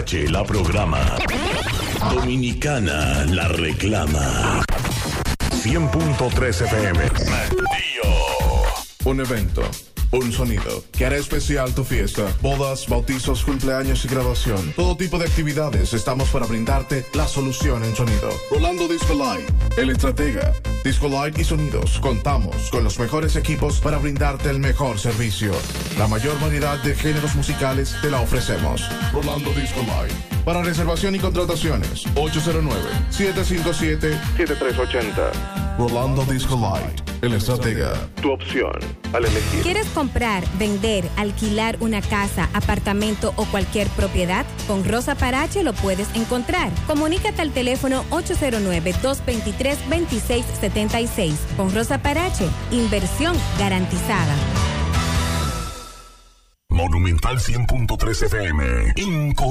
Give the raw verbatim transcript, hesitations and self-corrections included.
Parache la programa. Dominicana la reclama. cien punto tres F M. Un evento, un sonido que hará especial tu fiesta, bodas, bautizos, cumpleaños y graduación. Todo tipo de actividades estamos para brindarte la solución en sonido. Rolando Disco Light, el estratega. Disco Light y Sonidos. Contamos con los mejores equipos para brindarte el mejor servicio. La mayor variedad de géneros musicales te la ofrecemos. Rolando Disco Light. Para reservación y contrataciones, ocho cero nueve, siete cinco siete, siete tres ocho cero. Rolando Disco Light, el estratega. Tu opción al elegir. ¿Quieres comprar, vender, alquilar una casa, apartamento o cualquier propiedad? Con Rosa Parache lo puedes encontrar. Comunícate al teléfono ocho cero nueve, dos dos tres, dos seis siete seis. Con Rosa Parache, inversión garantizada. Monumental cien punto tres F M.